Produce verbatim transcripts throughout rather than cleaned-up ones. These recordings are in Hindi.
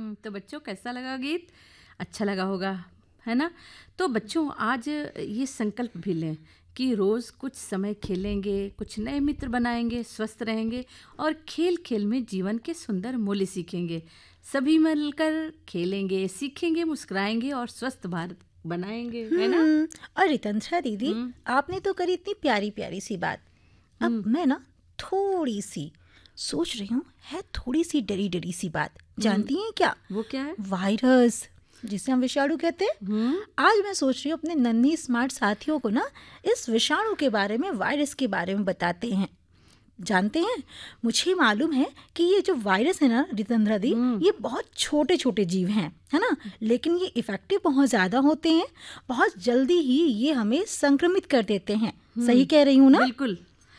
हम्म तो बच्चों, कैसा लगा गीत? अच्छा लगा होगा, है ना? तो बच्चों, आज ये संकल्प भी लें कि रोज़ कुछ समय खेलेंगे, कुछ नए मित्र बनाएंगे, स्वस्थ रहेंगे और खेल खेल में जीवन के सुंदर मूल्य सीखेंगे। सभी मिलकर खेलेंगे, सीखेंगे, मुस्कुराएंगे और स्वस्थ भारत बनाएंगे, है ना? हम्म और रितंत्रा दीदी, हम्म आपने तो करी इतनी प्यारी प्यारी सी बात। अब हम्म मैं ना थोड़ी सी सोच रही हूँ, है थोड़ी सी डरी डरी सी बात। हम्म जानती हैं क्या? वो क्या है? वायरस, जिसे हम विषाणु कहते हैं। हम्म आज मैं सोच रही हूँ अपने नन्ही स्मार्ट साथियों को ना इस विषाणु के बारे में, वायरस के बारे में बताते हैं। जानते हैं, मुझे मालूम है कि ये जो वायरस है ना रितंद्रा दी, हम्म ये बहुत छोटे छोटे जीव हैं, है ना? लेकिन ये इफेक्टिव बहुत ज़्यादा होते हैं। बहुत जल्दी ही ये हमें संक्रमित कर देते हैं। सही कह रही हूँ ना? बिल्कुल।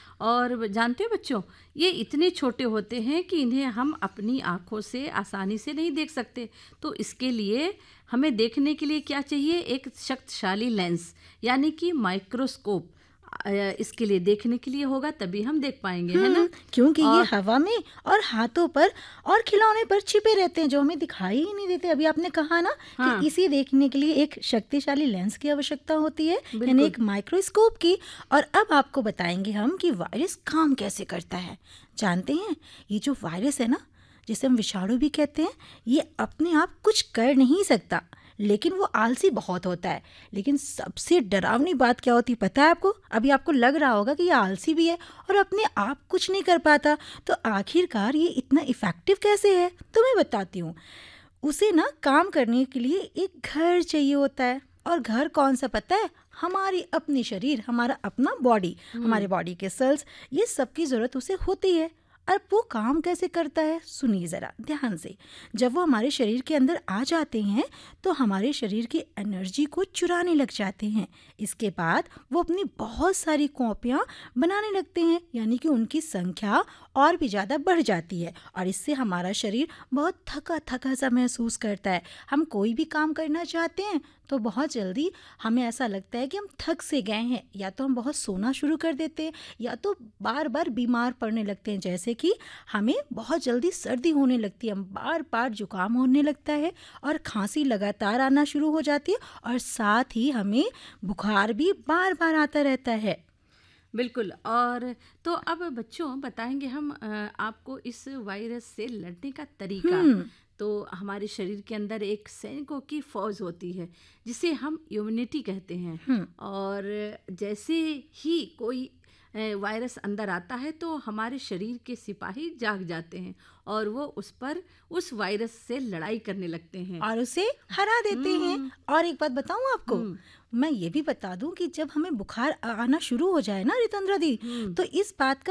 और जानते हो बच्चों, ये इतने छोटे होते हैं कि इन्हें हम अपनी आँखों से आसानी से नहीं देख सकते। तो इसके लिए हमें देखने के लिए क्या चाहिए? एक शक्तिशाली लेंस, यानी कि माइक्रोस्कोप। अ, इसके लिए देखने के लिए होगा, तभी हम देख पाएंगे, है ना? हम्म क्योंकि ये और हवा में और हाथों पर और खिलौने पर छिपे रहते हैं, जो हमें दिखाई ही नहीं देते। अभी आपने कहा ना कि हाँ, इसे देखने के लिए एक शक्तिशाली लेंस की आवश्यकता होती है, यानी बिल्कुल। एक माइक्रोस्कोप की। और अब आपको बताएंगे हम कि वायरस काम कैसे करता है। जानते हैं, ये जो वायरस है ना, जिसे हम विषाणु भी कहते हैं, ये अपने आप कुछ कर नहीं सकता, लेकिन वो आलसी बहुत होता है। लेकिन सबसे डरावनी बात क्या होती है पता है आपको? अभी आपको लग रहा होगा कि ये आलसी भी है और अपने आप कुछ नहीं कर पाता, तो आखिरकार ये इतना इफेक्टिव कैसे है? तो मैं बताती हूँ। उसे ना काम करने के लिए एक घर चाहिए होता है। और घर कौन सा पता है? हमारी अपनी शरीर, हमारा अपना बॉडी, हमारे हम्म बॉडी के सेल्स, ये सब की ज़रूरत उसे होती है। और वो काम कैसे करता है, सुनिए ज़रा ध्यान से। जब वो हमारे शरीर के अंदर आ जाते हैं तो हमारे शरीर की एनर्जी को चुराने लग जाते हैं। इसके बाद वो अपनी बहुत सारी कॉपियाँ बनाने लगते हैं, यानी कि उनकी संख्या और भी ज़्यादा बढ़ जाती है। और इससे हमारा शरीर बहुत थका थका सा महसूस करता है। हम कोई भी काम करना चाहते हैं तो बहुत जल्दी हमें ऐसा लगता है कि हम थक से गए हैं, या तो हम बहुत सोना शुरू कर देते हैं, या तो बार बार बीमार पड़ने लगते हैं। जैसे कि हमें बहुत जल्दी सर्दी होने लगती है, हम बार बार जुकाम होने लगता है और खांसी लगातार आना शुरू हो जाती है, और साथ ही हमें बुखार भी बार बार आता रहता है। बिल्कुल। और तो अब बच्चों, बताएंगे हम अ, आपको इस वायरस से लड़ने का तरीका। हम्म तो हमारे शरीर के अंदर एक सैनिकों की फौज होती है, जिसे हम इम्यूनिटी कहते हैं। हम्म और जैसे ही कोई अ, वायरस अंदर आता है तो हमारे शरीर के सिपाही जाग जाते हैं और वो उस पर उस वायरस से लड़ाई करने लगते हैं। और उसे हरा देते हैं। हम्म और एक बात बताऊं आपको, हम्म मैं ये भी बता दूं कि जब हमें बुखार आ- आना शुरू हो जाए ना रितंद्रा दी, हम्म तो इस बात का